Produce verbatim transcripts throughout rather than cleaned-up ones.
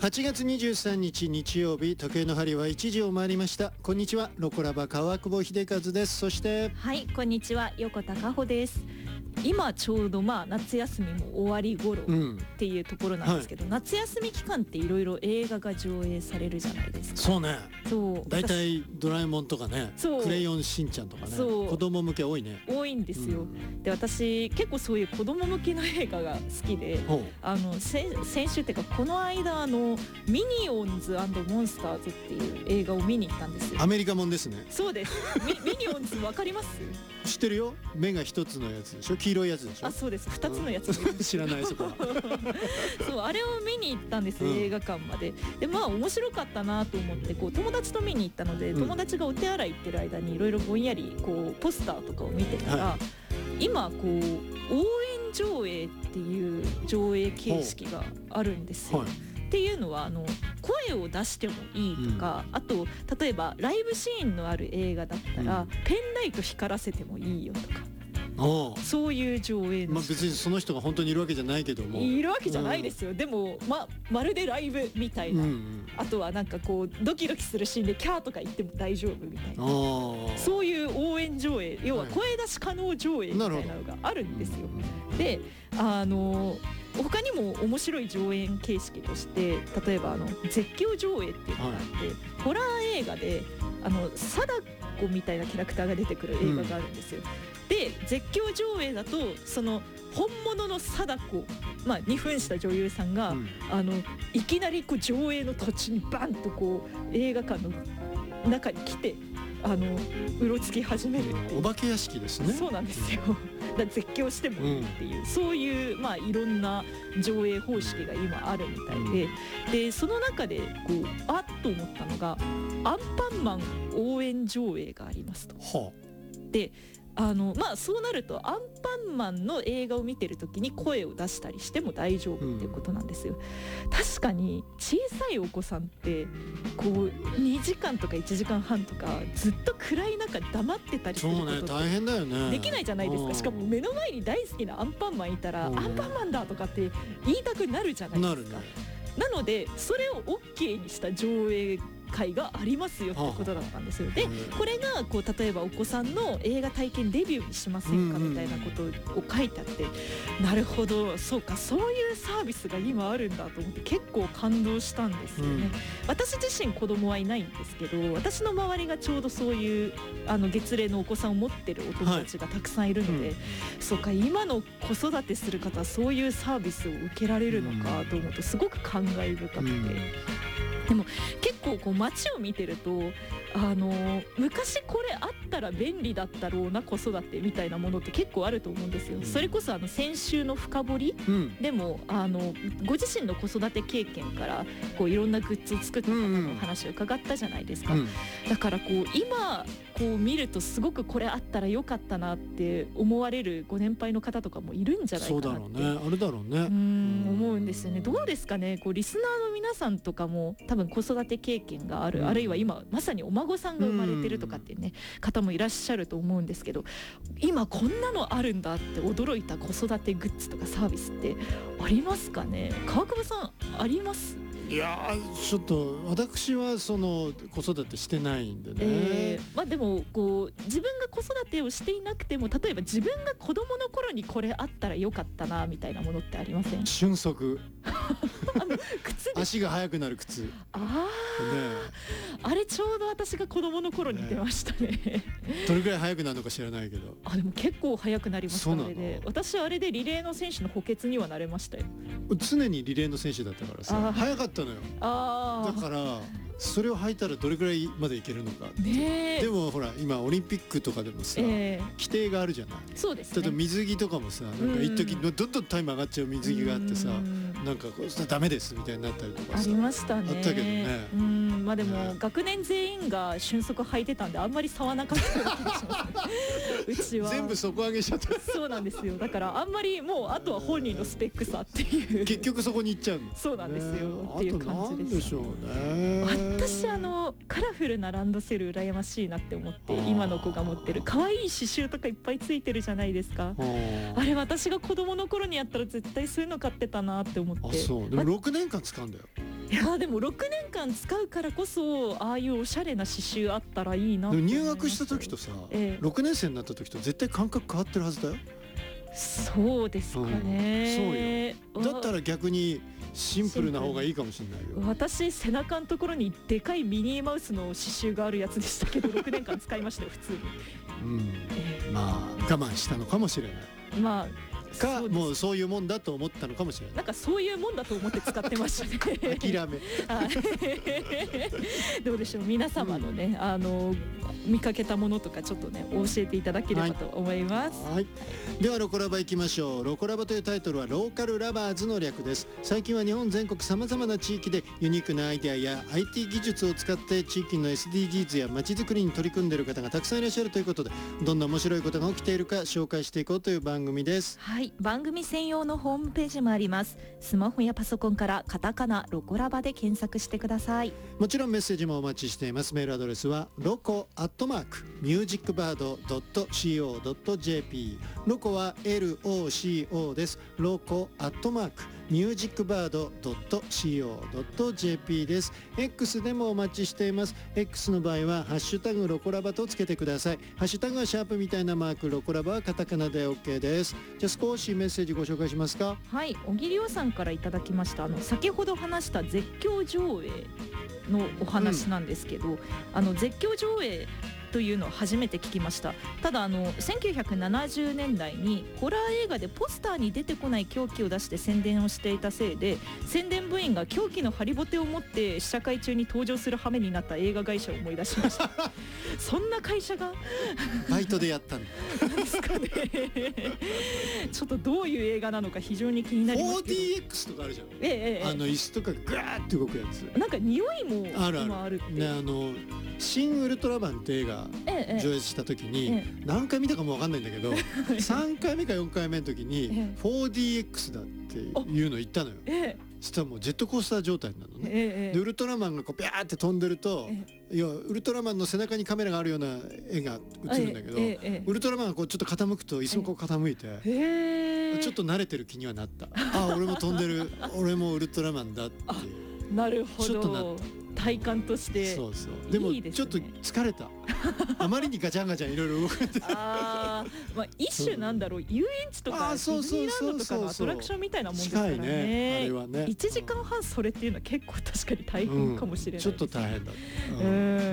はちがつにじゅうさんにち日曜日、時計の針はいちじを回りました。こんにちは、ロコラバ川久保秀和です。そしてはい、こんにちは、横田加穂です。今ちょうどまあ夏休みも終わり頃っていうところなんですけど、うん、はい、夏休み期間っていろいろ映画が上映されるじゃないですか。 そうね、 そうだいたいドラえもんとかね、クレヨンしんちゃんとかね、子供向け多いね。 多いんですよ、うん、で私結構そういう子供向けの映画が好きで、あの先週っていうかこの間あのミニオンズ&モンスターズっていう映画を見に行ったんですよ。 アメリカもんですね。 そうですミ, ミニオンズわかります？ 知ってるよ。目が一つのやつでしょ、黄色いやつでしょ。 あ、そうです、二つのやつ、 うん、知らないそこはそう、あれを見に行ったんです、うん、映画館まで。でまあ面白かったなと思ってこう友達と見に行ったので、友達がお手洗い行ってる間にいろいろぼんやりこうポスターとかを見てたら、はい、今こう応援上映っていう上映形式があるんですよ、はい、っていうのはあの声を出してもいいとか、うん、あと例えばライブシーンのある映画だったら、うん、ペンライト光らせてもいいよとか、そういう上映の、 まあ、別にその人が本当にいるわけじゃないけども、 いるわけじゃないですよ、うん、でも、ま、まるでライブみたいな、うんうん、あとはなんかこうドキドキするシーンでキャーとか言っても大丈夫みたいな、そういう応援上映、要は声出し可能上映みたいなのがあるんですよ、はい、であの他にも面白い上演形式として例えばあの絶叫上映っていうのがあって、はい、ホラー映画であの貞子みたいなキャラクターが出てくる映画があるんですよ、うん、で絶叫上映だとその本物の貞子、まあ、に扮した女優さんが、うん、あのいきなりこう上映の途中にバンとこう映画館の中に来てあのうろつき始めるっていう、 お化け屋敷ですね。 そうなんですよだ絶叫してもいいっていう、うん、そういう、まあ、いろんな上映方式が今あるみたいで、うん、でその中でこうあっと思ったのがアンパンマン応援上映がありますと、はあ、であのまあそうなるとアンパンマンの映画を見てる時に声を出したりしても大丈夫っていうことなんですよ、うん、確かに小さいお子さんってこうにじかんとかいちじかんはんとかずっと暗い中黙ってたりすることって大変だよね。 できないじゃないですか。しかも目の前に大好きなアンパンマンいたら、うん、アンパンマンだとかって言いたくなるじゃないですか。なるね。なのでそれを OK にした上映会がありますよってことだったんですよ。でこれがこう例えばお子さんの映画体験デビューにしませんかみたいなことを書いてあって、なるほどそうか、そういうサービスが今あるんだと思って結構感動したんですよね、うん、私自身子供はいないんですけど、私の周りがちょうどそういうあの月齢のお子さんを持ってるお友達がたくさんいるので、はい、うん、そうか、今の子育てする方はそういうサービスを受けられるのかと思うとすごく感慨深くて、うん、でも結構こう街を見てるとあの昔これあったら便利だったろうな子育てみたいなものって結構あると思うんですよ。それこそあの先週の深掘り、うん、でもあのご自身の子育て経験からこういろんなグッズを作った方の話を伺ったじゃないですか、うんうん、だからこう今こう見るとすごくこれあったらよかったなって思われるご年配の方とかもいるんじゃないかなって。 そうだろうね、あるだろうね、うーん思うんですよね。どうですかね、こうリスナーの皆さんとかも多分子育て経験がある、うん、あるいは今まさにお孫さんが生まれてるとかっていうね、うん、方もいらっしゃると思うんですけど、今こんなのあるんだって驚いた子育てグッズとかサービスってありますかね。川久保さんあります？ いやちょっと私はその子育てしてないんでね、 えーまあ、でもこう自分が子育てをしていなくても例えば自分が子供の頃にこれあったらよかったなみたいなものってありません？ 瞬足あの靴足が速くなる靴、 あ、ね、あれちょうど私が子供の頃に出ました ね, ねどれくらい速くなるのか知らないけど、 あでも結構速くなりましたので、私あれでリレーの選手の補欠にはなれましたよ。 常にリレーの選手だったからさ、速かったのよ。あだからそれを履いたらどれくらいまでいけるのか、ね、でもほら今オリンピックとかでもさ、えー、規定があるじゃない。 そうですね。 例えば水着とかもさ、なんか一時どんどんタイム上がっちゃう水着があってさ、なんかこうダメですみたいになったりとかさありましたね。 あったけどね。 うん、まあでも、ね、学年全員が瞬足履いてたんであんまり差はなかったような気がしますねうちは全部底上げしちゃったそうなんですよ。だからあんまりもうあとは本人のスペックさっていう結局そこに行っちゃうの。 そうなんですよ、ね、っていう感じでした、ね、 あとなんでしょうね。 私あのカラフルなランドセル羨ましいなって思って、今の子が持ってる可愛い刺繍とかいっぱいついてるじゃないですか。あれ私が子供の頃にやったら絶対そういうの買ってたなって思って。あそうでもろくねんかん使うんだよ。 いやでもろくねんかん使うからこそああいうおしゃれな刺繍あったらいいなと思います。 入学した時とさ、ええ、ろくねん生になった時と絶対感覚変わってるはずだよ。 そうですかね、 うん、そうよ。だったら逆にシンプルな方がいいかもしれないよ。 私背中のところにでかいミニーマウスの刺繍があるやつでしたけどろくねんかん使いましたよ普通に、 うんえー、まあ我慢したのかもしれない。まあかもうそういうもんだと思ったのかもしれない。 なんかそういうもんだと思って使ってましたね諦めどうでしょう皆様のね、うん、あの見かけたものとかちょっとね教えていただければと思います。 はい、はい、ではロコラバ行きましょう。ロコラバというタイトルはローカルラバーズの略です。最近は日本全国さまざまな地域でユニークなアイデアや アイティー 技術を使って地域の エスディージーズ やまちづくりに取り組んでいる方がたくさんいらっしゃるということで、どんな面白いことが起きているか紹介していこうという番組です。 はい、番組専用のホームページもあります。スマホやパソコンからカタカナロコラバで検索してください。 もちろんメッセージもお待ちしています。メールアドレスはロコアットマークミュージックバードドットシーオードットジェーピー、 ロコは エルオーシーオー です。ロコアットマークミュージックバードドットシーオードットジェーピー です。 X でもお待ちしています。 X の場合はハッシュタグロコラバとつけてください。ハッシュタグはシャープみたいなマーク、ロコラバはカタカナで OK です。じゃあ少しメッセージご紹介しますか。 はい、小木亮さんからいただきました。あの先ほど話した絶叫上映のお話なんですけど、うん、あの絶叫上映というのを初めて聞きました。ただあのせんきゅうひゃくななじゅうねんだいにホラー映画でポスターに出てこない凶器を出して宣伝をしていたせいで、宣伝部員が凶器のハリボテを持って試写会中に登場する羽目になった映画会社を思い出しましたそんな会社がバイトでやったんですかねちょっとどういう映画なのか非常に気になりますけどフォーディーエックス とかあるじゃん、 ええ、 あの椅子とかグワーって動くやつ、 なんか匂いもあるある今あるって、 ね、あの新ウルトラマンって映画上映した時に、ええ、何回見たかも分かんないんだけどさんかいめかよんかいめの時に フォーディーエックス だっていうの言ったのよ。ええ、そしたらもうジェットコースター状態なのね、ええ、でウルトラマンがこうビャーって飛んでると、ええ、要はウルトラマンの背中にカメラがあるような絵が映るんだけど、ええ、ウルトラマンがこうちょっと傾くと椅子もこう傾いて、ええ、ちょっと慣れてる気にはなった。あ、俺も飛んでる俺もウルトラマンだっていうなるほど、 ちょっとなった。 体感としてそうそうでもいいですね、ちょっと疲れたあまりにガチャンガチャンいろいろ動くってあ、まあ、一種なんだろう、遊園地とかディズニーランドとかのアトラクションみたいなもんですから ね, ねあれはねいちじかんはんそれっていうのは結構確かに大変かもしれない、 うん、ちょっと大変だった、うん、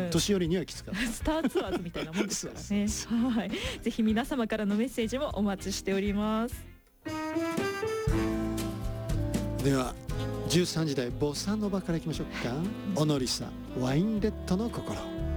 年寄りにはきつかったスターツアーズみたいなもんですからねはい、ぜひ皆様からのメッセージもお待ちしております。 ではじゅうさんじ台ボサノバからいきましょうか。オノリサワインレッドの心。